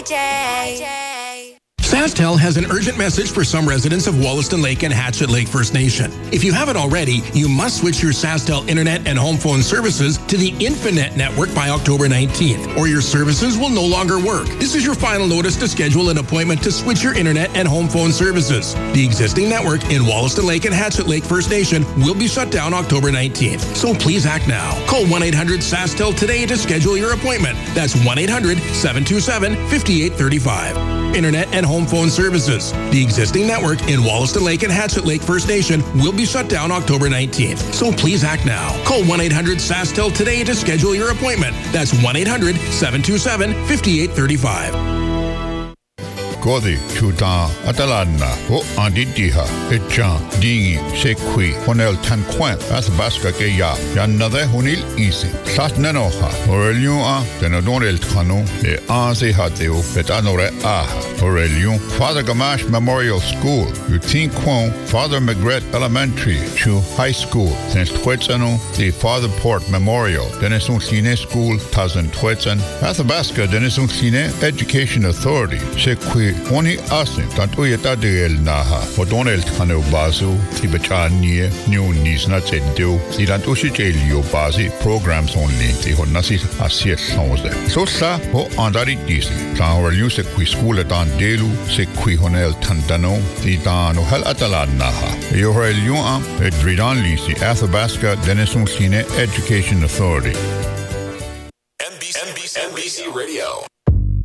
SaskTel has an urgent message for some residents of Wollaston Lake and Hatchet Lake First Nation. If you haven't already, you must switch your SaskTel internet and home phone services to the Infinet network by October 19th, or your services will no longer work. This is your final notice to schedule an appointment to switch your internet and home phone services. The existing network in Wollaston Lake and Hatchet Lake First Nation will be shut down October 19th. So please act now. Call 1-800-SaskTel today to schedule your appointment. That's 1-800-727-5835. Internet and home phone services. The existing network in Wollaston Lake and Hatchet Lake First Nation will be shut down October 19th. So please act now. Call 1-800-SaskTel today to schedule your appointment. That's 1-800-727-5835. Godi chuta atalana o anditiha etcha dingi sekui honel tanquen Athabasca ke ya nade honil isi satnanoha orelion tenadonel trano e anse hateo betanore orelion Father Gamache Memorial School Utinquon Father Magret Elementary to High School since Twetsano the Father Port Memorial Denison Sine School Tazan Twetsan Athabasca Denison Sine Education Authority sekui Oni asin tanto yeta de el naha odonel kano basu tibachanie new nisna tendo silanto shichelio basi programs only the honasi asia sonze so sa ho andari disi our new se qui school dan delu se qui honel tandano di dano hel atala naha yo religion edridan lisi Athabasca Denison Sine Education Authority NBC Radio